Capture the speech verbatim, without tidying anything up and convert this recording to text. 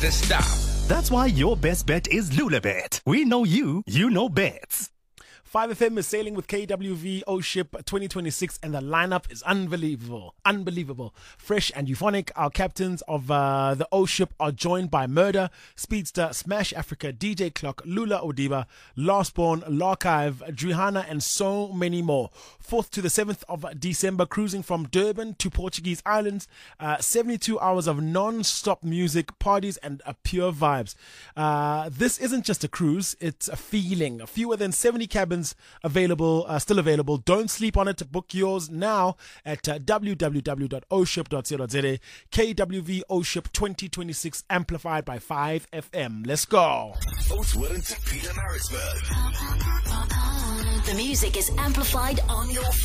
the stop. That's why your best bet is Lulabet. We know you, you know bets. five F M is sailing with K W V O-Ship twenty twenty-six, and the lineup is unbelievable. Unbelievable. Fresh and euphonic. Our captains of uh, the O-Ship are joined by Murder, Speedster, Smash Africa, D J Clock, Lula Odiba, Lastborn, Larchive, Drihana, and so many more. fourth to the seventh of December, cruising from Durban to Portuguese Islands. Uh, seventy-two hours of non-stop music, parties, and uh, pure vibes. Uh, this isn't just a cruise, it's a feeling. Fewer than seventy cabins available, uh, still available. Don't sleep on it. Book yours now at uh, w w w dot o ship dot co dot z a. K W V O-Ship twenty twenty-six, amplified by five F M. Let's go. Oates Wellington, Peter Maritzburg. The music is amplified on your